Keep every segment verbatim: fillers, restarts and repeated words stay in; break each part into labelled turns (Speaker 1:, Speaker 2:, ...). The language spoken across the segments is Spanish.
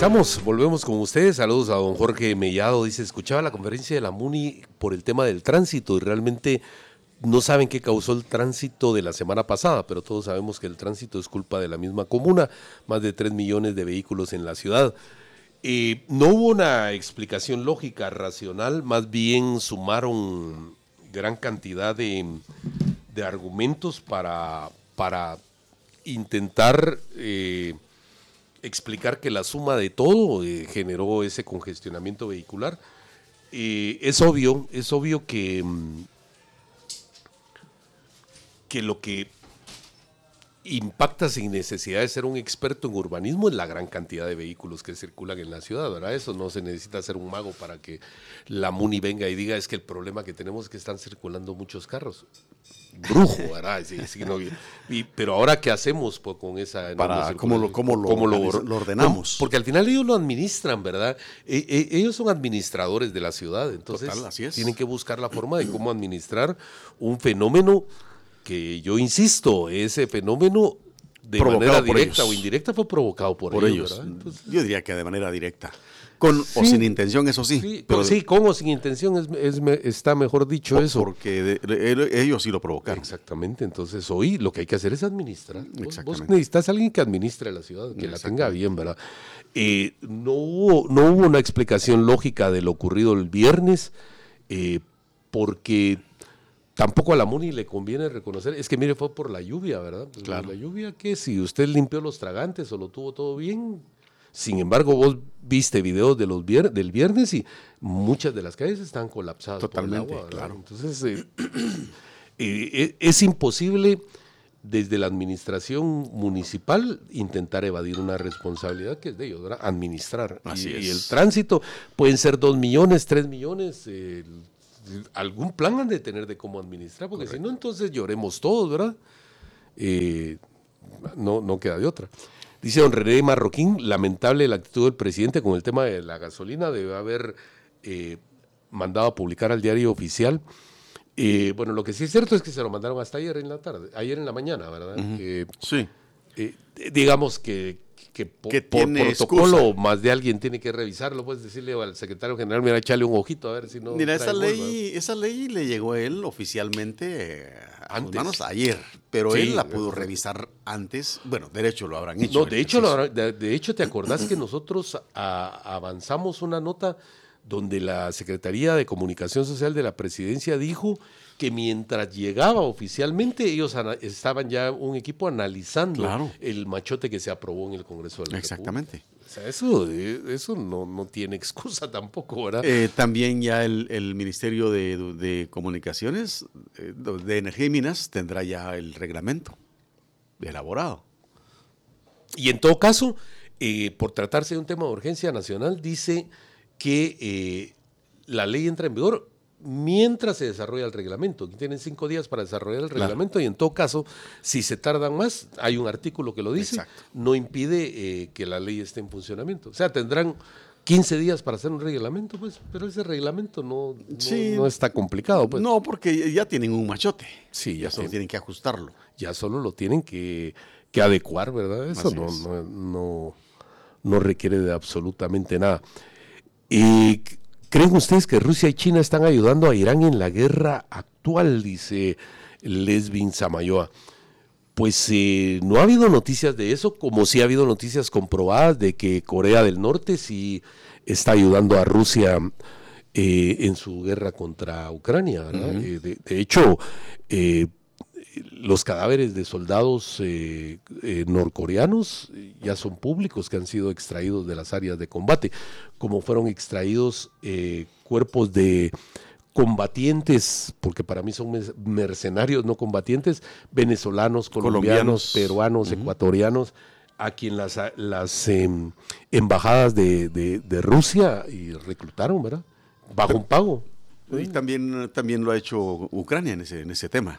Speaker 1: Regresamos, volvemos con ustedes. Saludos a don Jorge Mellado. Dice, escuchaba la conferencia de la MUNI por el tema del tránsito y realmente no saben qué causó el tránsito de la semana pasada, pero todos sabemos que el tránsito es culpa de la misma comuna, más de tres millones de vehículos en la ciudad. Eh, no hubo una explicación lógica, racional, más bien sumaron gran cantidad de, de argumentos para, para intentar eh, explicar que la suma de todo eh, generó ese congestionamiento vehicular. Eh, es obvio, es obvio que, que lo que impacta sin necesidad de ser un experto en urbanismo es la gran cantidad de vehículos que circulan en la ciudad, ¿verdad? Eso no se necesita ser un mago para que la MUNI venga y diga es que el problema que tenemos es que están circulando muchos carros. Brujo, ¿verdad? Sí, sí, no, y, pero ahora, ¿qué hacemos pues, con esa...
Speaker 2: Para, ¿Cómo lo, cómo lo,
Speaker 1: cómo
Speaker 2: lo, lo ordenamos?
Speaker 1: Porque al final ellos lo administran, ¿verdad? E, e, ellos son administradores de la ciudad, entonces
Speaker 2: Total, así es.
Speaker 1: Tienen que buscar la forma de cómo administrar un fenómeno que yo insisto, ese fenómeno de
Speaker 2: provocado
Speaker 1: manera directa
Speaker 2: ellos.
Speaker 1: o indirecta fue provocado por,
Speaker 2: por
Speaker 1: ellos.
Speaker 2: ellos.
Speaker 1: Entonces,
Speaker 2: yo diría que de manera directa. Con
Speaker 1: sí,
Speaker 2: o sin intención, eso sí.
Speaker 1: Sí,
Speaker 2: pero
Speaker 1: sí, con o sin intención es, es, está mejor dicho
Speaker 2: por,
Speaker 1: eso.
Speaker 2: Porque de, de, ellos sí lo provocaron.
Speaker 1: Exactamente, entonces hoy lo que hay que hacer es administrar. Vos, vos necesitas a alguien que administre la ciudad, que la tenga bien, ¿verdad? Eh, no, hubo, no hubo una explicación lógica de lo ocurrido el viernes, eh, porque... Tampoco a la MUNI le conviene reconocer, es que mire, fue por la lluvia, ¿verdad? Pues
Speaker 2: claro.
Speaker 1: La lluvia, ¿qué? Si usted limpió los tragantes o lo tuvo todo bien. Sin embargo, vos viste videos de los vier- del viernes y muchas de las calles están colapsadas.
Speaker 2: Totalmente,
Speaker 1: por el agua,
Speaker 2: claro.
Speaker 1: Entonces, eh, eh, es imposible desde la administración municipal intentar evadir una responsabilidad que es de ellos, ¿verdad? Administrar.
Speaker 2: Así
Speaker 1: y,
Speaker 2: es.
Speaker 1: y el tránsito pueden ser dos millones, tres millones, eh, algún plan han de tener de cómo administrar, porque Correcto. Si no, entonces lloremos todos, ¿verdad? Eh, no, no queda de otra. Dice don René Marroquín, lamentable la actitud del presidente con el tema de la gasolina, debe haber eh, mandado a publicar al diario oficial. Eh, bueno, lo que sí es cierto es que se lo mandaron hasta ayer en la tarde, ayer en la mañana, ¿verdad?
Speaker 2: Uh-huh.
Speaker 1: Eh,
Speaker 2: sí.
Speaker 1: Eh, digamos que... que por,
Speaker 2: que
Speaker 1: por protocolo
Speaker 2: excusa.
Speaker 1: Más de alguien tiene que revisarlo, puedes decirle al secretario general, mira, echarle un ojito a ver si no...
Speaker 2: Mira, esa ley,
Speaker 1: gol,
Speaker 2: esa ley le llegó a él oficialmente a sus
Speaker 1: antes.
Speaker 2: manos ayer, pero
Speaker 1: sí,
Speaker 2: él la pudo revisar antes, bueno, de hecho lo habrán hecho.
Speaker 1: No, de hecho, lo, de, de hecho, ¿te acordás que nosotros a, avanzamos una nota donde la Secretaría de Comunicación Social de la Presidencia dijo que mientras llegaba oficialmente, ellos ana- estaban ya un equipo analizando
Speaker 2: claro.
Speaker 1: el machote que se aprobó en el Congreso de la
Speaker 2: Exactamente.
Speaker 1: República. O sea, eso, eso no, no tiene excusa tampoco, ¿verdad?
Speaker 2: Eh, también ya el, el Ministerio de, de Comunicaciones, eh, de Energía y Minas, tendrá ya el reglamento elaborado.
Speaker 1: Y en todo caso, eh, por tratarse de un tema de urgencia nacional, dice que eh, la ley entra en vigor mientras se desarrolla el reglamento. Tienen cinco días para desarrollar el
Speaker 2: claro.
Speaker 1: reglamento y en todo caso, si se tardan más, hay un artículo que lo dice,
Speaker 2: Exacto.
Speaker 1: no impide eh, que la ley esté en funcionamiento. O sea, tendrán quince días para hacer un reglamento, pues, pero ese reglamento no, no,
Speaker 2: sí.
Speaker 1: no está complicado. Pues.
Speaker 2: No, porque ya tienen un machote.
Speaker 1: Sí, ya,
Speaker 2: ya solo tienen que ajustarlo.
Speaker 1: Ya solo lo tienen que, que adecuar, ¿verdad? Eso no, no, no, no requiere de absolutamente nada. ¿Y creen ustedes que Rusia y China están ayudando a Irán en la guerra actual? Dice Lesbin Samayoa. Pues eh, no ha habido noticias de eso, como sí ha habido noticias comprobadas de que Corea del Norte sí está ayudando a Rusia eh, en su guerra contra Ucrania, ¿verdad? Uh-huh. Eh, de, de hecho, eh, los cadáveres de soldados eh, eh, norcoreanos ya son públicos, que han sido extraídos de las áreas de combate, como fueron extraídos eh, cuerpos de combatientes, porque para mí son mercenarios, no combatientes, venezolanos, colombianos, colombianos. peruanos, uh-huh. ecuatorianos, a quien las, las eh, embajadas de, de, de Rusia y reclutaron, ¿verdad? Bajo un pago.
Speaker 2: Y también, también lo ha hecho Ucrania en ese, en ese tema.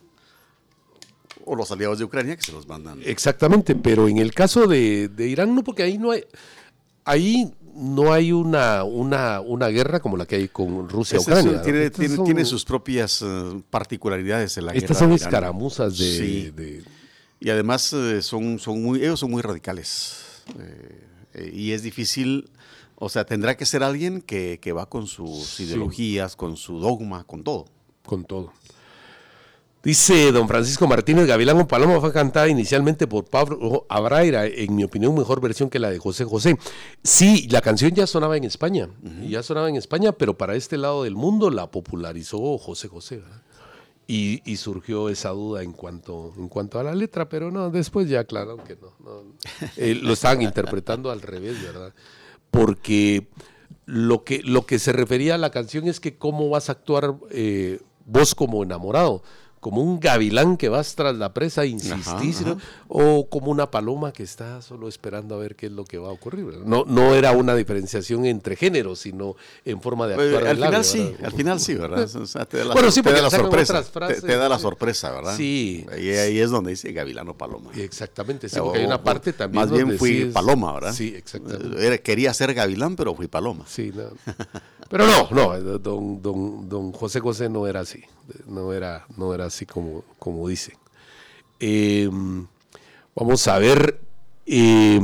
Speaker 2: O los aliados de Ucrania que se los mandan.
Speaker 1: Exactamente, pero en el caso de, de Irán no, porque ahí no hay... Ahí no hay una, una, una guerra como la que hay con Rusia y Ucrania.
Speaker 2: Tiene, tiene, son, tiene sus propias uh, particularidades en la
Speaker 1: estas
Speaker 2: guerra.
Speaker 1: Estas son escaramuzas de,
Speaker 2: sí.
Speaker 1: de...
Speaker 2: Y además uh, son, son muy, ellos son muy radicales. Eh, Eh, y es difícil, o sea, tendrá que ser alguien que, que va con sus sí. ideologías, con su dogma, con todo.
Speaker 1: Con todo. Dice don Francisco Martínez, Gavilán o Paloma fue cantada inicialmente por Pablo Abraira, en mi opinión mejor versión que la de José José. Sí, la canción ya sonaba en España, uh-huh. ya sonaba en España, pero para este lado del mundo la popularizó José José, ¿verdad? Y, y surgió esa duda en cuanto, en cuanto a la letra, pero no, después ya aclararon que no, no eh, lo estaban interpretando al revés, ¿verdad? Porque lo que, lo que se refería a la canción es que cómo vas a actuar eh, vos como enamorado, como un gavilán que vas tras la presa, insistís, ajá, ¿no? Ajá. O como una paloma que está solo esperando a ver qué es lo que va a ocurrir, ¿verdad? No, no era una diferenciación entre géneros, sino en forma de actuar.
Speaker 2: Pues, al
Speaker 1: labio,
Speaker 2: final sí, ¿verdad? Al final sí, ¿verdad? O sea, te da la,
Speaker 1: bueno, sí,
Speaker 2: te da la sorpresa,
Speaker 1: frases,
Speaker 2: te, te da la sorpresa, ¿verdad?
Speaker 1: Sí.
Speaker 2: Y ahí es donde dice gavilán o paloma.
Speaker 1: Exactamente, sí, porque o, hay una parte también
Speaker 2: más bien
Speaker 1: donde
Speaker 2: fui
Speaker 1: sí es,
Speaker 2: paloma, ¿verdad?
Speaker 1: Sí, exactamente.
Speaker 2: Era, quería ser gavilán, pero fui paloma.
Speaker 1: Sí, no. Pero no, no, don, don, don José José no era así, no era, no era así como, como dice. Eh, vamos a ver, eh,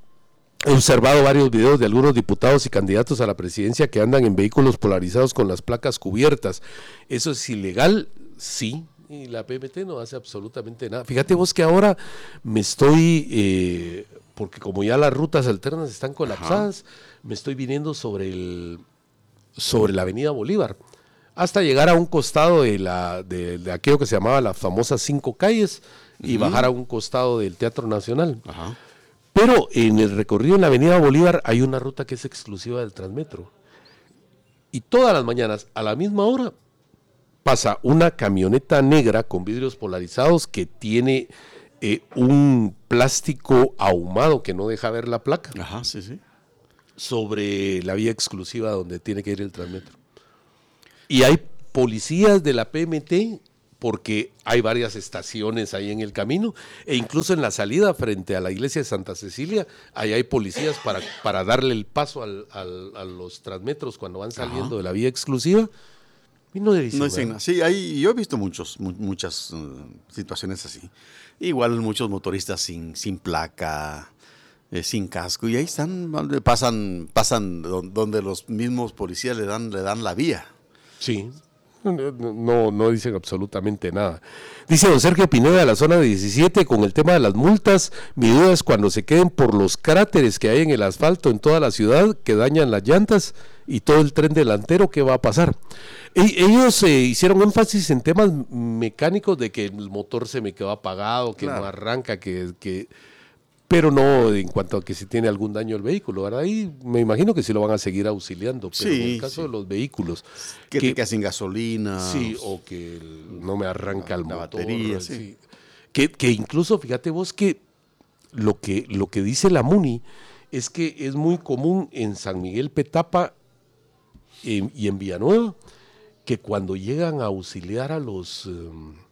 Speaker 1: he observado varios videos de algunos diputados y candidatos a la presidencia que andan en vehículos polarizados con las placas cubiertas. ¿Eso es ilegal? Sí, y la P M T no hace absolutamente nada. Fíjate vos que ahora me estoy, eh, porque como ya las rutas alternas están colapsadas, ajá, me estoy viniendo sobre el... sobre la avenida Bolívar, hasta llegar a un costado de, la, de, de aquello que se llamaba las famosas cinco calles y uh-huh. bajar a un costado del Teatro Nacional. Uh-huh. Pero en el recorrido en la avenida Bolívar hay una ruta que es exclusiva del Transmetro. Y todas las mañanas, a la misma hora, pasa una camioneta negra con vidrios polarizados que tiene eh, un plástico ahumado que no deja ver la placa.
Speaker 2: Ajá, sí, sí.
Speaker 1: Sobre la vía exclusiva donde tiene que ir el Transmetro. Y hay policías de la P M T, porque hay varias estaciones ahí en el camino, e incluso en la salida frente a la iglesia de Santa Cecilia, ahí hay policías para, para darle el paso al, al, a los Transmetros cuando van saliendo, ajá, de la vía exclusiva. Y no dicen,
Speaker 2: no dicen nada. Sí, hay, yo he visto muchos, mu- muchas uh, situaciones así. Igual muchos motoristas sin, sin placa, Eh, sin casco, y ahí están, pasan, pasan donde los mismos policías le dan, le dan la vía.
Speaker 1: Sí, no, no, no dicen absolutamente nada. Dice don Sergio Pineda de la zona diecisiete, con el tema de las multas, mi duda es cuando se queden por los cráteres que hay en el asfalto en toda la ciudad, que dañan las llantas y todo el tren delantero, ¿qué va a pasar? E- ellos eh, hicieron énfasis en temas mecánicos de que el motor se me quedó apagado, que claro, no arranca, que... que pero no en cuanto a que si tiene algún daño el vehículo, ¿verdad? Ahí me imagino que sí lo van a seguir auxiliando, pero sí, en el caso sí, de los vehículos...
Speaker 2: Que, que te quedas sin gasolina.
Speaker 1: Sí, o que el, no me arranca la, el
Speaker 2: la
Speaker 1: motor.
Speaker 2: batería,
Speaker 1: sí.
Speaker 2: Sí.
Speaker 1: Que, que incluso, fíjate vos que lo, que lo que dice la MUNI es que es muy común en San Miguel Petapa eh, y en Villanueva, que cuando llegan a auxiliar a los... Eh,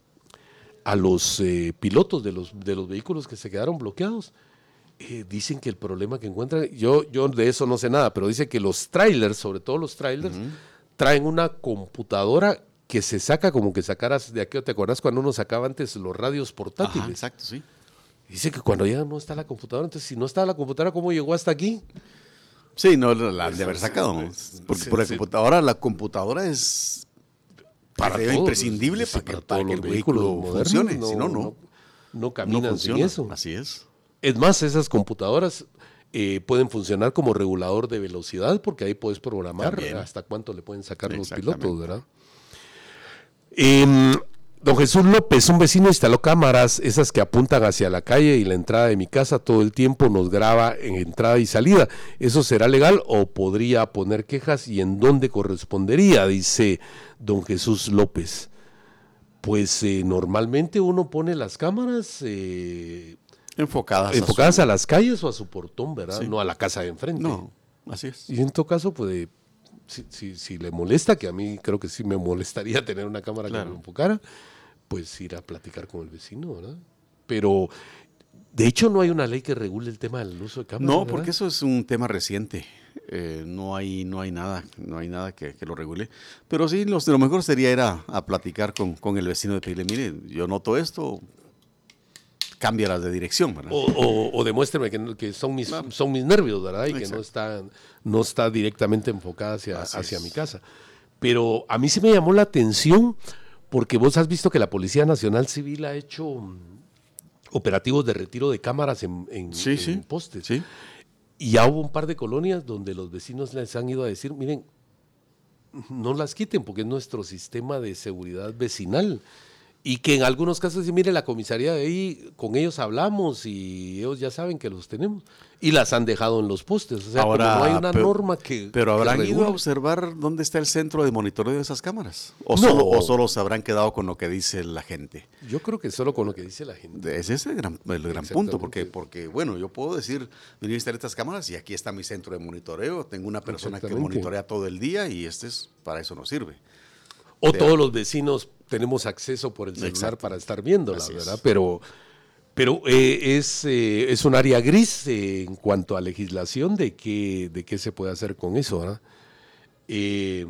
Speaker 1: a los eh, pilotos de los, de los vehículos que se quedaron bloqueados, Eh, dicen que el problema que encuentran, yo, yo de eso no sé nada, pero dice que los trailers, sobre todo los trailers, uh-huh, traen una computadora que se saca como que sacaras de aquí, ¿te acuerdas cuando uno sacaba antes los radios portátiles?
Speaker 2: Ajá, exacto, sí.
Speaker 1: Dice que cuando llegan no está la computadora, entonces si no está la computadora, ¿cómo llegó hasta aquí?
Speaker 2: Sí, no, la han de haber sacado, ¿no? Porque sí, por la sí, computadora, la computadora es para todo, imprescindible sí, para, para que, para que el vehículo modernos, funcione, no, si no, no.
Speaker 1: No, no caminan no sin eso.
Speaker 2: Así es.
Speaker 1: Es más, esas computadoras eh, pueden funcionar como regulador de velocidad, porque ahí puedes programar también hasta cuánto le pueden sacar los pilotos, ¿verdad? Eh, don Jesús López, un vecino instaló cámaras, esas que apuntan hacia la calle y la entrada de mi casa, todo el tiempo nos graba en entrada y salida. ¿Eso será legal o podría poner quejas y en dónde correspondería? Dice don Jesús López. Pues eh, normalmente uno pone las cámaras... Eh,
Speaker 2: Enfocadas,
Speaker 1: enfocadas
Speaker 2: a, su...
Speaker 1: a las calles o a su portón, ¿verdad? Sí. No a la casa de enfrente.
Speaker 2: No, así es.
Speaker 1: Y en todo caso, pues, si, si, si le molesta, que a mí creo que sí me molestaría tener una cámara claro, que me enfocara, pues ir a platicar con el vecino, ¿verdad? Pero, de hecho, no hay una ley que regule el tema del uso de cámaras.
Speaker 2: No,
Speaker 1: ¿verdad?
Speaker 2: Porque eso es un tema reciente. Eh, no hay no hay nada no hay nada que, que lo regule. Pero sí, lo, lo mejor sería ir a, a platicar con, con el vecino de pedirle, mire, yo noto esto... cámbialas de dirección, ¿verdad?
Speaker 1: O, o, o demuéstreme que, que son, mis, claro. son mis nervios, ¿verdad? Y Exacto. que no está, no está directamente enfocada hacia, hacia mi casa. Pero a mí sí me llamó la atención porque vos has visto que la Policía Nacional Civil ha hecho operativos de retiro de cámaras en, en,
Speaker 2: sí,
Speaker 1: en
Speaker 2: sí.
Speaker 1: postes.
Speaker 2: Sí.
Speaker 1: Y ya hubo un par de colonias donde los vecinos les han ido a decir, miren, no las quiten porque es nuestro sistema de seguridad vecinal. Y que en algunos casos, sí, mire, la comisaría de ahí, con ellos hablamos y ellos ya saben que los tenemos. Y las han dejado en los postes. O sea,
Speaker 2: Ahora,
Speaker 1: como no hay una
Speaker 2: pero,
Speaker 1: norma que
Speaker 2: Pero habrán
Speaker 1: que
Speaker 2: ido a observar dónde está el centro de monitoreo de esas cámaras. ¿O,
Speaker 1: no.
Speaker 2: solo, ¿O solo se habrán quedado con lo que dice la gente?
Speaker 1: Yo creo que solo con lo que dice la gente.
Speaker 2: Ese es el gran, el gran punto. Porque, porque, bueno, yo puedo decir, venir a instalar estas cámaras y aquí está mi centro de monitoreo. Tengo una persona que monitorea todo el día y este es, para eso no sirve.
Speaker 1: O pero, todos los vecinos tenemos acceso por el celular exacto. para estar viéndola, Así ¿verdad? Es. Pero, pero eh, es, eh, es un área gris eh, en cuanto a legislación de qué, de qué se puede hacer con eso, ¿verdad? Eh,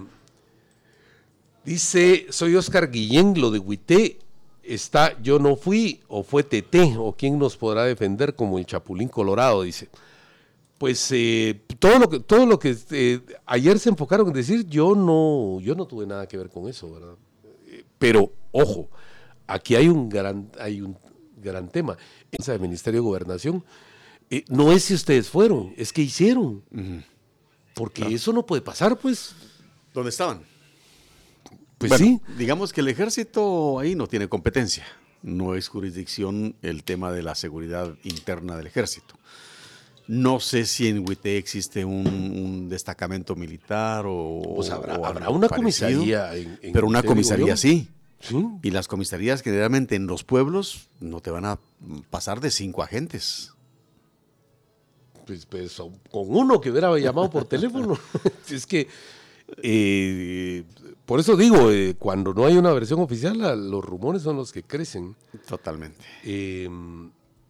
Speaker 1: dice, soy Oscar Guillén, lo de Huité está, yo no fui, o fue Teté, o quién nos podrá defender como el Chapulín Colorado, dice. Pues eh, todo lo que, todo lo que eh, ayer se enfocaron en decir, yo no, yo no tuve nada que ver con eso, ¿verdad? Eh, pero, ojo, aquí hay un gran, hay un gran tema. Esa del Ministerio de Gobernación, eh, no es si ustedes fueron, es que hicieron. Uh-huh. Porque claro. eso no puede pasar, pues.
Speaker 2: ¿Dónde estaban?
Speaker 1: Pues
Speaker 2: bueno,
Speaker 1: sí.
Speaker 2: Digamos que el ejército ahí no tiene competencia. No es jurisdicción el tema de la seguridad interna del ejército. No sé si en Huité existe un, un destacamento militar o...
Speaker 1: Pues habrá,
Speaker 2: o
Speaker 1: habrá una parecido, comisaría. En, en
Speaker 2: pero una comisaría sí.
Speaker 1: sí.
Speaker 2: Y las comisarías generalmente en los pueblos no te van a pasar de cinco agentes.
Speaker 1: Pues, pues con uno que hubiera llamado por teléfono. Es que, eh, por eso digo, eh, cuando no hay una versión oficial, la, los rumores son los que crecen.
Speaker 2: Totalmente.
Speaker 1: Eh,